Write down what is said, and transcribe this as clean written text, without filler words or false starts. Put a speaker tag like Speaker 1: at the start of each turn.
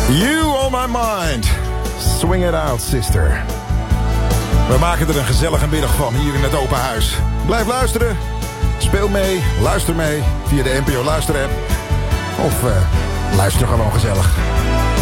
Speaker 1: You on my mind. Swing it out, sister. We maken er een gezellige middag van hier in het open huis. Blijf luisteren. Speel mee. Luister mee via de NPO Luisterapp. Of luister gewoon gezellig.